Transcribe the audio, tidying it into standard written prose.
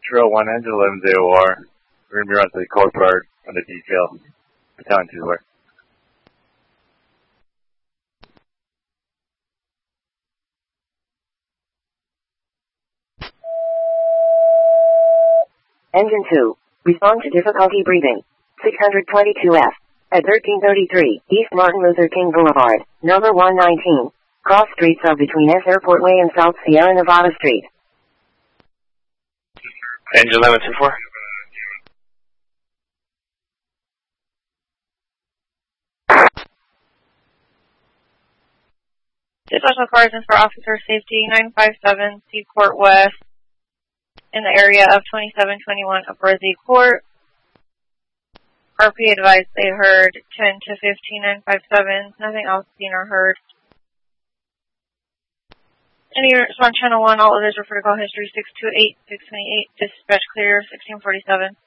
Trail 1, engine 11 ZOR. We're going to be running to the Coast Guard on the detail. Battalion 2 where? Engine 2, respond to difficulty breathing. 622F. At 1333, East Martin Luther King Boulevard, number 119. Cross streets of between S Airport Way and South Sierra Nevada Street. Engine 1124. Special cars and for officer safety, 957 Seaport West, in the area of 2721 Upper Z Court. RP advised they heard 10 to 15, 957, nothing else seen or heard. Any units on channel 1, all others refer to call history 628, 628, dispatch clear, 1647.